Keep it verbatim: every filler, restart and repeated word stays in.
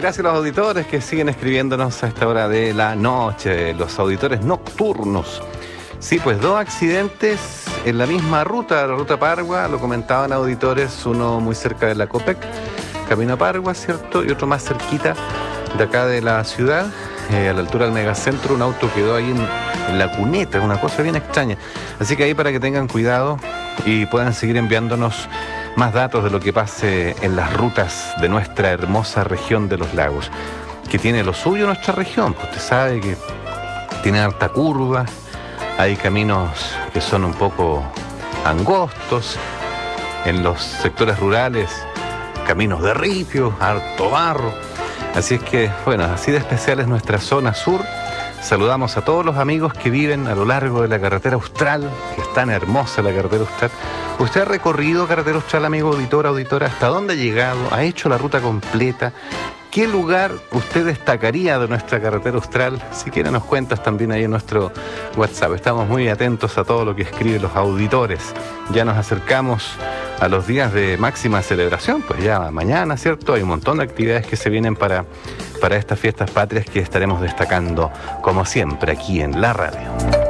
gracias a los auditores que siguen escribiéndonos a esta hora de la noche, los auditores nocturnos. Sí, pues dos accidentes en la misma ruta, la ruta Pargua, lo comentaban auditores, uno muy cerca de la Copec, camino a Pargua, ¿cierto? Y otro más cerquita de acá de la ciudad, eh, a la altura del megacentro, un auto quedó ahí en, en la cuneta, una cosa bien extraña. Así que ahí para que tengan cuidado y puedan seguir enviándonos más datos de lo que pase en las rutas de nuestra hermosa región de los lagos, que tiene lo suyo nuestra región. Pues usted sabe que tiene harta curva, hay caminos que son un poco angostos, en los sectores rurales caminos de ripio, harto barro. Así es que, bueno, así de especial es nuestra zona sur. Saludamos a todos los amigos que viven a lo largo de la carretera Austral, que es tan hermosa la carretera Austral. ¿Usted ha recorrido carretera Austral, amigo auditor, auditora? ¿Hasta dónde ha llegado? ¿Ha hecho la ruta completa? ¿Qué lugar usted destacaría de nuestra carretera Austral? Si quiere nos cuentas también ahí en nuestro WhatsApp. Estamos muy atentos a todo lo que escriben los auditores. Ya nos acercamos a los días de máxima celebración, pues ya mañana, ¿cierto? Hay un montón de actividades que se vienen para, para estas fiestas patrias que estaremos destacando, como siempre, aquí en la radio.